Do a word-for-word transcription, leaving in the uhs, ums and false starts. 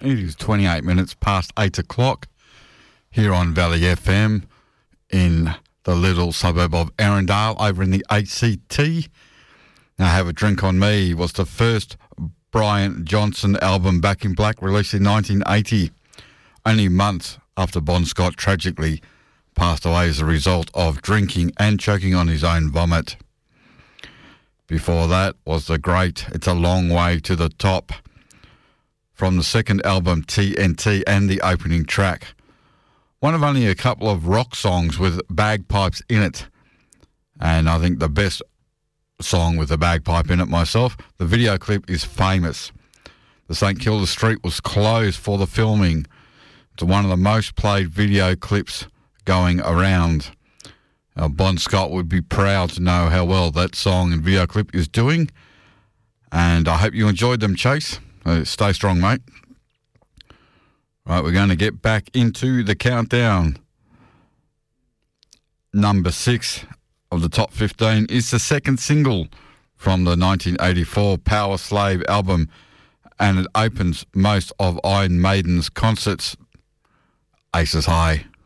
It is twenty-eight minutes past eight o'clock here on Valley F M in the little suburb of Arundel over in the A C T. Now, Have a Drink on Me was the first Brian Johnson album, Back in Black, released in nineteen eighty, only months after Bon Scott tragically passed away as a result of drinking and choking on his own vomit. Before that was the great It's a Long Way to the Top from the second album T N T and the opening track. One of only a couple of rock songs with bagpipes in it, and I think the best song with a bagpipe in it myself. The video clip is famous. The St Kilda Street was closed for the filming. It's one of the most played video clips going around. Uh, Bon Scott would be proud to know how well that song and video clip is doing, and I hope you enjoyed them, Chase. Uh, stay strong, mate. Right, we're going to get back into the countdown. Number six of the top fifteen is the second single from the nineteen eighty-four Power Slave album, and it opens most of Iron Maiden's concerts. Aces High.